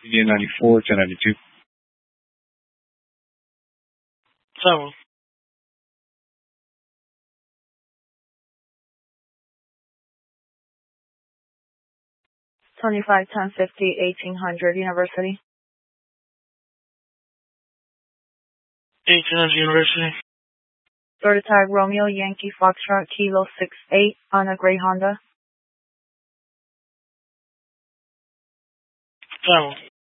Indian 94, 1092. So, 25, 1050, 1800 University. 1800 University. Door to tag Romeo Yankee Foxtrot Kilo 68 on a gray Honda. So.